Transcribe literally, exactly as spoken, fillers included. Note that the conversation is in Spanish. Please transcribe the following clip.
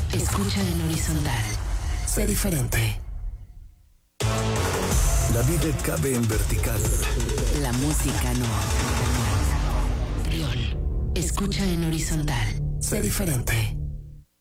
Escucha en horizontal. Sé diferente. La vida cabe en vertical. La música no. Trión. Escucha en horizontal. Sé diferente.